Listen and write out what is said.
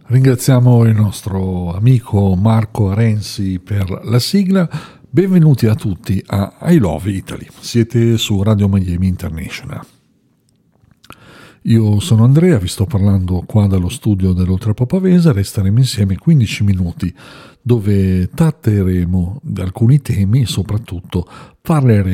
Ringraziamo il nostro amico Marco Renzi per la sigla. Benvenuti a tutti a I Love Italy. Siete su Radio Miami International. Io sono Andrea, vi sto parlando qua dallo studio dell'Oltrepò Pavese. Resteremo insieme 15 minuti dove tratteremo di alcuni temi e soprattutto parleremo